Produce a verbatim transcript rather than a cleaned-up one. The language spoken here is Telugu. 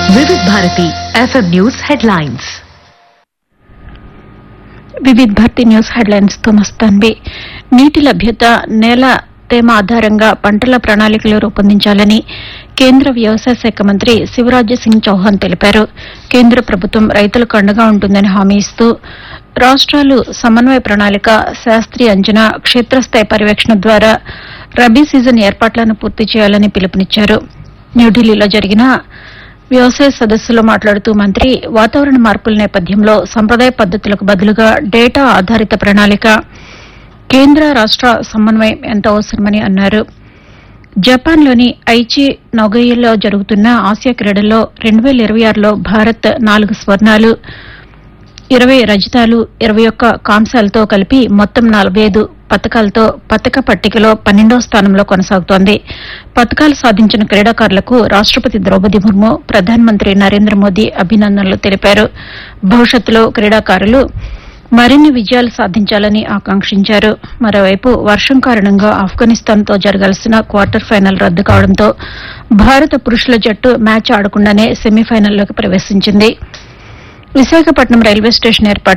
వివిధ భారతి ఎఫ్ఎం న్యూస్ హెడ్లైన్స్. వివిధ భారతి న్యూస్ హెడ్లైన్స్ తో మస్తాన్బి. నీటి లభ్యత, నేల తేమ ఆధారంగా పంటల ప్రణాళికలు రూపొందించాలని కేంద్ర వ్యవసాయ శాఖ మంత్రి శివరాజ్ సింగ్ చౌహాన్ తెలిపారు. కేంద్ర ప్రభుత్వం రైతులకు అండగా ఉంటుందని హామీ ఇస్తూ రాష్ట్రాలు సమన్వయ ప్రణాళిక, శాస్త్రీయ అంచనా, క్షేత్రస్థాయి పర్యవేక్షణ ద్వారా రబీ సీజన్ ఏర్పాట్లను పూర్తి చేయాలని పిలుపునిచ్చారు. న్యూఢిల్లీలో జరిగిన వ్యవసాయ సదస్సులో మాట్లాడుతూ మంత్రి వాతావరణ మార్పుల నేపథ్యంలో సంప్రదాయ పద్దతులకు బదులుగా డేటా ఆధారిత ప్రణాళిక, కేంద్ర రాష్ట సమన్వయం ఎంతో అవసరమని అన్నారు. జపాన్లోని ఐచి నొగోయాలో జరుగుతున్న ఆసియా క్రీడల్లో రెండు వేల ఇరవై ఆరులో భారత్ నాలుగు స్వర్ణాలు, ఇరవై రజతాలు, ఇరవై ఒక్క కాంస్యాలతో కలిపి మొత్తం నలభై ఐదు పతకాలతో పతక పట్టికలో పన్నెండో స్థానంలో కొనసాగుతోంది. పతకాలు సాధించిన క్రీడాకారులకు రాష్టపతి ద్రౌపది ముర్ము, ప్రధానమంత్రి నరేంద్ర మోదీ అభినందనలు తెలిపారు. భవిష్యత్తులో క్రీడాకారులు మరిన్ని విజయాలు సాధించాలని ఆకాంక్షించారు. మరోవైపు వర్షం కారణంగా ఆఫ్ఘనిస్తాన్తో జరగాల్సిన క్వార్టర్ ఫైనల్ రద్దు కావడంతో భారత పురుషుల జట్టు మ్యాచ్ ఆడకుండానే సెమీఫైనల్లోకి ప్రవేశించింది. విశాఖపట్నం రైల్వే స్టేషన్ ఏర్పాటు